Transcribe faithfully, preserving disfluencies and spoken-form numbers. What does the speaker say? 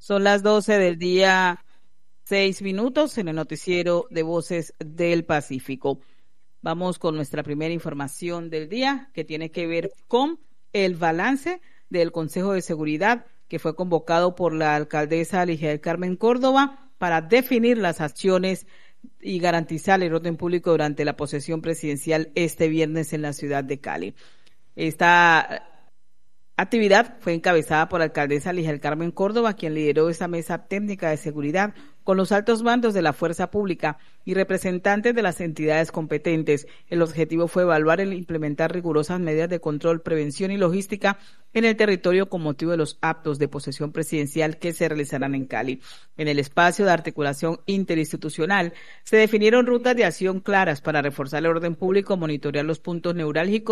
Son las doce del día, seis minutos en el noticiero de Voces del Pacífico. Vamos con nuestra primera información del día, que tiene que ver con el balance del Consejo de Seguridad que fue convocado por la alcaldesa Ligia del Carmen Córdoba para definir las acciones y garantizar el orden público durante la posesión presidencial este viernes en la ciudad de Cali. Esta actividad fue encabezada por la alcaldesa Ligia del Carmen Córdoba, quien lideró esta mesa técnica de seguridad con los altos mandos de la fuerza pública y representantes de las entidades competentes. El objetivo fue evaluar e implementar rigurosas medidas de control, prevención y logística en el territorio con motivo de los actos de posesión presidencial que se realizarán en Cali. En el espacio de articulación interinstitucional se definieron rutas de acción claras para reforzar el orden público, monitorear los puntos neurálgicos